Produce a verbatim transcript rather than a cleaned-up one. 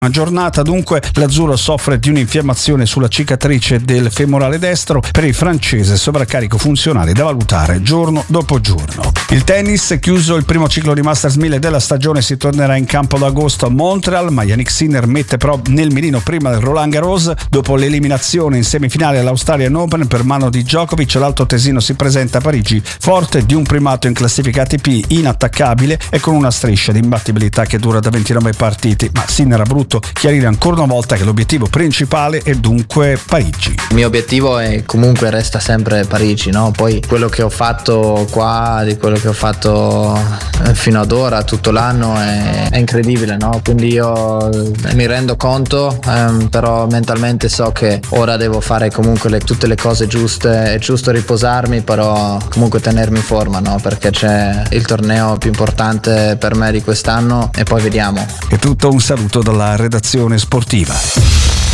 giornata. Dunque l'azzurro soffre di un'infiammazione sulla cicatrice del femorale destro. Per il francese sovraccarico funzionale da valutare giorno dopo giorno. Il tennis, chiuso il primo ciclo di Masters mille della stagione, si tornerà in campo ad agosto a Montreal, ma Jannik Sinner mette però nel mirino prima del Roland Garros. Dopo l'eliminazione in semifinale all'Australian Open per mano di Djokovic, l'alto tesino si presenta a Parigi forte di un primato in classifica A T P inattaccabile e con una striscia di imbattibilità che dura da ventinove partiti, ma Sinner ha voluto chiarire ancora una volta che l'obiettivo principale è dunque Parigi. Il mio obiettivo è comunque resta sempre Parigi, no? Poi quello che ho fatto qua, di quello che ho fatto fino ad ora, tutto l'anno, è, è incredibile, no? Quindi io mi rendo conto, ehm, però mentalmente so che ora devo fare comunque le, tutte le cose giuste. È giusto riposarmi, però comunque tenermi in forma, no? Perché c'è il torneo più importante per me di quest'anno e poi vediamo. È tutto, un saluto dalla redazione sportiva.